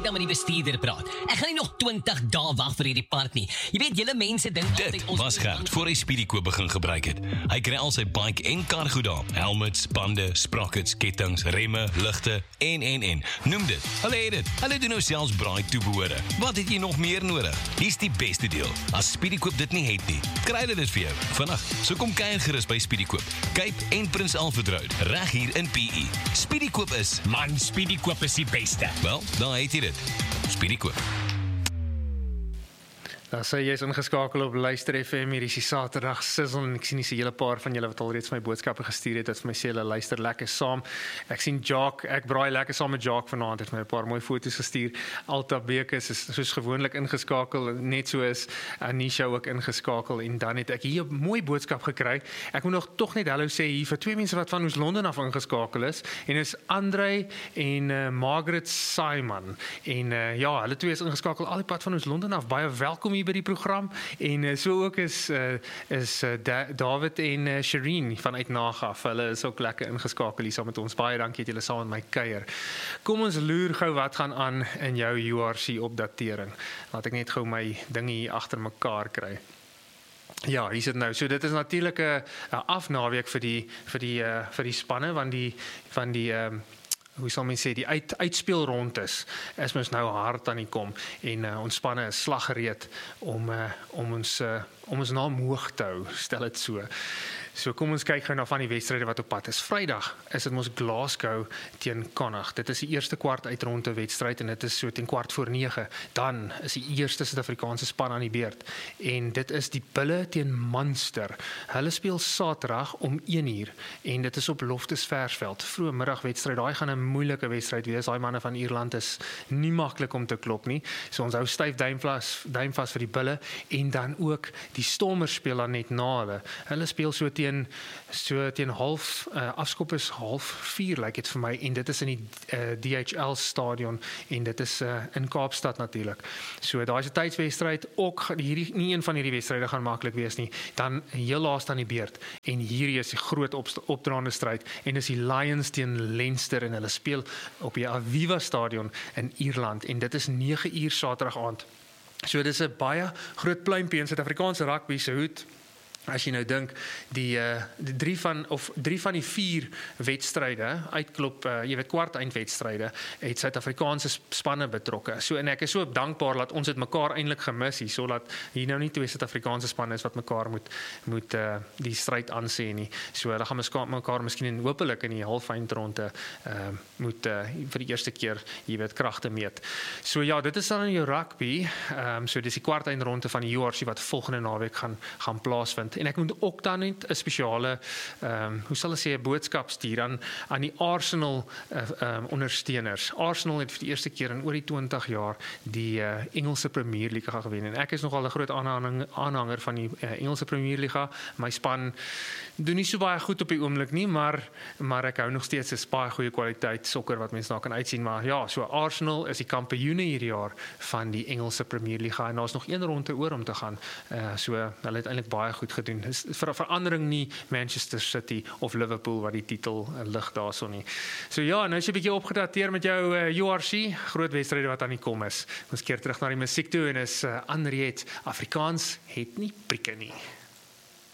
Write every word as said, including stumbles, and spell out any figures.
dan met die bestuurder praat. Ek gaan nie nog twintig dae wag vir hierdie part nie. Jy weet, julle mense dink altyd Dit was Gert voor hy Speedykoop begin gebruik het. Hy kry al sy bike en kar goed daar. Helmets, bande, sprockets, kettings, remme, ligte en en en. Noem dit. Hulle het dit. Hulle doen nou selfs braai toebehore. Wat het jy nog meer nodig? Hier's die beste deel. As Speedykoop dit nie het nie, kry hulle dit vir jou. Vandag, so kom kuier gerus by Speedykoop. Cape en Prins Alfred Road, reg hier in P E. Speedykoop is, Man, Speedykoop is die beste. wel, daar het jy dit. Speedykoop. Nou sê jy is ingeskakel op Luister F M, hier is die Saterdag sizzle en ek sien nie 'n hele paar van julle wat al reeds my boodskappe gestuur het, dat vir my sê hulle luister lekker saam. Ek sien Jacques, ek braai lekker saam met Jacques vanaand, het my 'n paar mooi foto's gestuur. Alta Bekes is soos gewoonlik ingeskakel, net so is Anisha ook ingeskakel en dan het ek hier 'n mooi boodskap gekry. Ek moet nog tog net hallo sê hier vir twee mense wat van Oos-London af ingeskakel is en is Andre en uh, Margaret Simon. En uh, ja, hulle twee is ingeskakel al die pad van Oos-London af. Baie welkom hier by die program en uh, so ook is uh, is uh, da David en uh, Shireen vanuit Nagaf. Hulle is ook lekker ingeskakel hier saam met ons. Baie dankie dat julle saam met my kuier. Kom ons loer gou wat gaan aan in jou U R C opdatering. Laat ek net gou my dinge hier agter mekaar kry. Ja, hier sit nou. So dit is natuurlik 'n afnaweek vir die vir die uh, vir die spanne want die van die um, hoe sal mens sê, die uit, uitspelrondes is mens nou hard aan die kom en uh, ons spanne is slaggereed om, uh, om ons uh, om ons naam hoog te hou, stel dit so. So kom ons kyk gou na van die wedstryde wat op pad is. Vrydag is dit mos Glasgow teen Connacht. Dit is die eerste kwart uitronde wedstryd en dit is so teen kwart voor nege. Dan is die eerste Suid-Afrikaanse span aan die beurt en dit is die Bulle teen Munster. Hulle speel Saterdag om een uur en dit is op Loftus Versveld. Vroeë middagwedstryd. Daai gaan 'n moeilike wedstryd wees. Daai manne van Ierland is nie maklik om te klop nie. So ons hou styf duimvas duimvas vir die Bulle en dan ook die Stormers speel dan net na hulle. Hulle speel so teen so teen half uh, afskop is half vier lyk like dit vir my en dit is in die uh, D H L stadion en dit is uh, in Kaapstad natuurlik. So daai is 'n tydswedstryd ook hierdie nie een van hierdie wedstryde gaan maklik wees nie. Dan heel laaste aan die beurt en hierdie is die groot op, opdraande stryd en dis die Lions teen Leinster en hulle speel op die Aviva stadion in Ierland en dit is nege uur Saterdag aand. So dis 'n baie groot pluimpie in Suid-Afrikaanse rugby se hoed. As jy nou dink die, uh, die drie van of drie van die vier wedstryde uitklop, uh, jy weet kwart eindwedstryde het Suid-Afrikaanse spanne betrokke. So en ek is so dankbaar dat ons het mekaar eintlik gemis hier, so dat hier nou nie twee Suid-Afrikaanse spanne is wat mekaar moet moet uh, die stryd aansê nie. So hulle gaan mekaar mekaar miskien en hopelik in die halfeindronde uh, moet uh, vir die eerste keer jy weet kragte meet. So ja, dit is dan in jou rugby. Um, so dis die kwart eindronde van die U R C wat volgende naweek gaan gaan plaasvind. En ek moet ook dan net 'n spesiale, um, hoe sal ek sê, 'n boodskap stuur aan, aan die Arsenal uh, um, ondersteuners. Arsenal het vir die eerste keer in oor die twintig jaar die uh, Engelse Premier Liga gewen. En ek is nogal 'n groot aanhanger, aanhanger van die uh, Engelse Premier Liga. My span doen nie so baie goed op die oomblik nie, maar, maar ek hou nog steeds 'n baie goeie kwaliteit sokker wat mense daar kan uitsien. Maar ja, so Arsenal is die kampioene hierdie jaar van die Engelse Premier Liga. En daar's nog een ronde oor om te gaan. Uh, so hulle het eintlik baie goed gedoen. Dis vir 'n verandering nie Manchester City of Liverpool wat die titel uh, lig daarso nie. So ja, nou is jy 'n bietjie opgedateer met jou uh, U R C, groot wedstryde wat aan die kom is. Ons keer terug na die musiek toe en is uh, Henriette, Afrikaans het nie prikke nie.